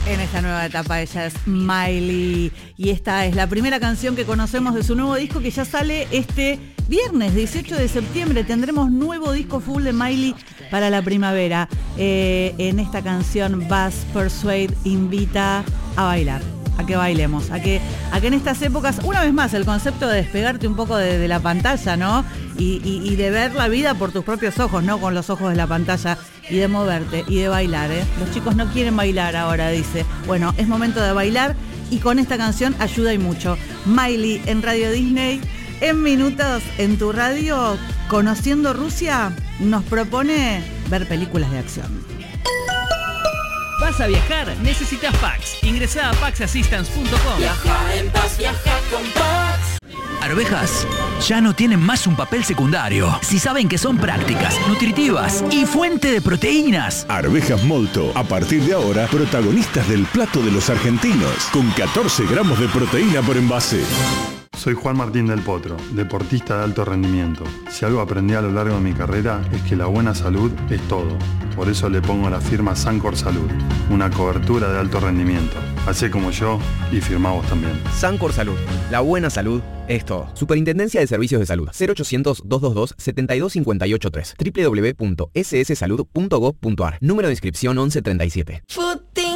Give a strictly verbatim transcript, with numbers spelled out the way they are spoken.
En esta nueva etapa ella es Miley y esta es la primera canción que conocemos de su nuevo disco que ya sale este viernes dieciocho de septiembre. Tendremos nuevo disco full de Miley para la primavera. Eh, en esta canción Buzz Persuade invita a bailar, a que bailemos, a que, a que en estas épocas, una vez más, el concepto de despegarte un poco de, de la pantalla, ¿no? Y, y, y de ver la vida por tus propios ojos, no con los ojos de la pantalla, y de moverte y de bailar, ¿eh? Los chicos no quieren bailar ahora, dice. Bueno, es momento de bailar y con esta canción ayuda y mucho. Miley en Radio Disney, en minutos en tu radio, Conociendo Rusia, nos propone ver películas de acción. ¿Vas a viajar? Necesitas Pax. Ingresá a pax assistance punto com. Viaja en paz, viaja con Pax. Arvejas ya no tienen más un papel secundario. Si saben que son prácticas, nutritivas y fuente de proteínas. Arvejas Molto, a partir de ahora, protagonistas del plato de los argentinos, con catorce gramos de proteína por envase. Soy Juan Martín del Potro, deportista de alto rendimiento. Si algo aprendí a lo largo de mi carrera es que la buena salud es todo. Por eso le pongo la firma Sancor Salud, una cobertura de alto rendimiento. Hacé como yo y firmá vos también. Sancor Salud, la buena salud es todo. Superintendencia de Servicios de Salud, cero ochocientos, doscientos veintidós, setenta y dos cincuenta y ocho tres, doble u doble u doble u punto ese ese salud punto gob punto ar, número de inscripción once treinta y siete.